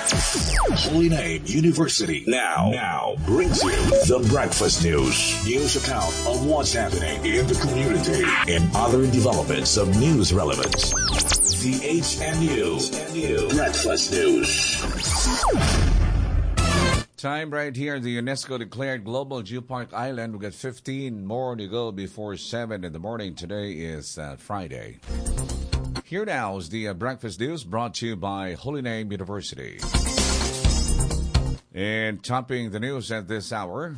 Holy Name University now brings you the Breakfast News. News account of what's happening in the community and other developments of news relevance. The HNU Breakfast News. Time right here, the UNESCO declared Global Geopark Island. We got 15 more to go before 7 in the morning. Today is Friday. Here now is the Breakfast News brought to you by Holy Name University. And topping the news at this hour,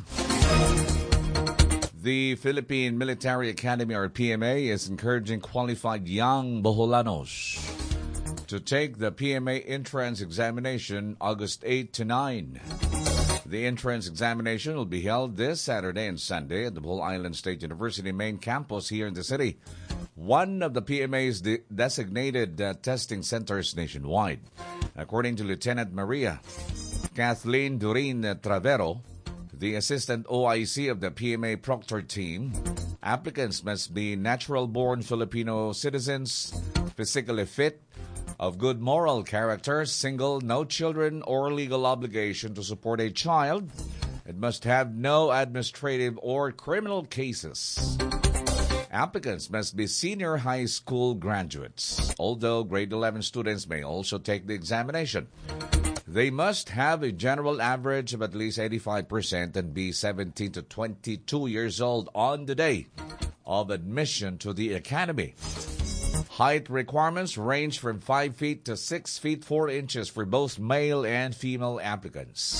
the Philippine Military Academy, or PMA, is encouraging qualified young Boholanos to take the PMA entrance examination August 8 to 9. The entrance examination will be held this Saturday and Sunday at the Bohol Island State University main campus here in the city, one of the PMA's designated testing centers nationwide. According to Lieutenant Maria Kathleen Durin Travero, the assistant OIC of the PMA proctor team, applicants must be natural-born Filipino citizens, physically fit, of good moral character, single, no children or legal obligation to support a child. It must have no administrative or criminal cases. Applicants must be senior high school graduates, although grade 11 students may also take the examination. They must have a general average of at least 85% and be 17 to 22 years old on the day of admission to the academy. Height requirements range from 5 feet to 6 feet 4 inches for both male and female applicants.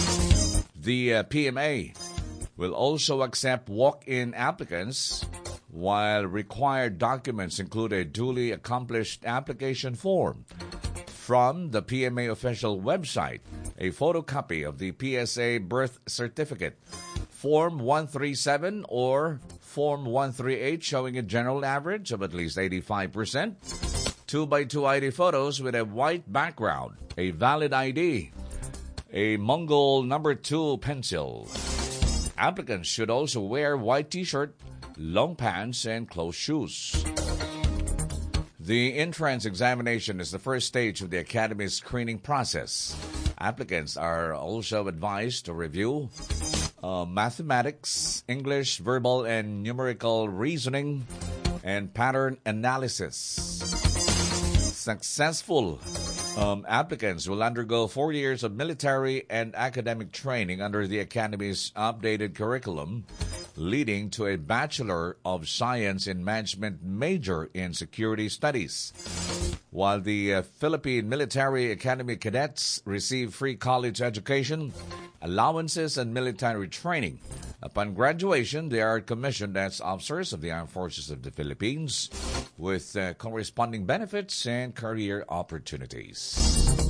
The PMA will also accept walk-in applicants, while required documents include a duly accomplished application form from the PMA official website, a photocopy of the PSA birth certificate, Form 137 or Form 138 showing a general average of at least 85%, 2x2 ID photos with a white background, a valid ID, a Mongol number 2 pencil. Applicants should also wear white t-shirt, long pants, and closed shoes. The entrance examination is the first stage of the Academy's screening process. Applicants are also advised to review mathematics, English, verbal and numerical reasoning, and pattern analysis. Successful applicants will undergo 4 years of military and academic training under the Academy's updated curriculum, leading to a Bachelor of Science in Management major in Security Studies. While the Philippine Military Academy cadets receive free college education, allowances, and military training. Upon graduation, they are commissioned as officers of the Armed Forces of the Philippines with corresponding benefits and career opportunities.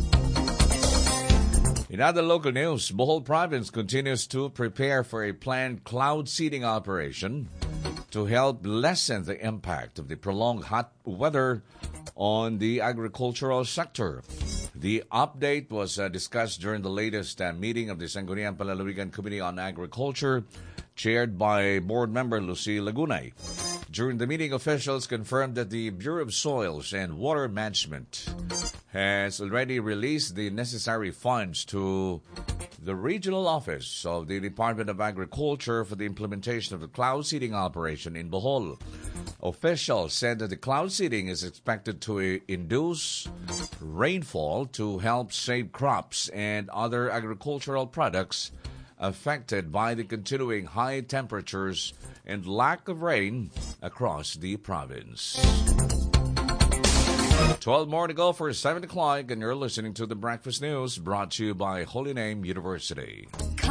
In other local news, Bohol Province continues to prepare for a planned cloud seeding operation to help lessen the impact of the prolonged hot weather on the agricultural sector. The update was discussed during the latest meeting of the Sangguniang Panlalawigan Committee on Agriculture, chaired by board member Lucy Lagunay. During the meeting, officials confirmed that the Bureau of Soils and Water Management has already released the necessary funds to the regional office of the Department of Agriculture for the implementation of the cloud seeding operation in Bohol. Officials said that the cloud seeding is expected to induce rainfall to help save crops and other agricultural products affected by the continuing high temperatures and lack of rain across the province. 12 more to go for 7 o'clock, and you're listening to The Breakfast News, brought to you by Holy Name University.